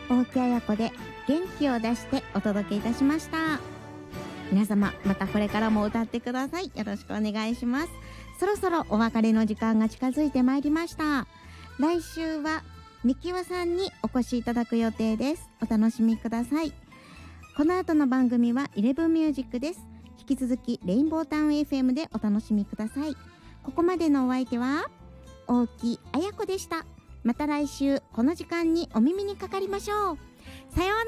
大木彩子で元気を出してお届けいたしました。皆様またこれからも歌ってください。よろしくお願いします。そろそろお別れの時間が近づいてまいりました。来週はみきわさんにお越しいただく予定です。お楽しみください。この後の番組は11ミュージックです。引き続きレインボータウン FM でお楽しみください。ここまでのお相手は大木彩子でした。また来週この時間にお耳にかかりましょう。さようなら。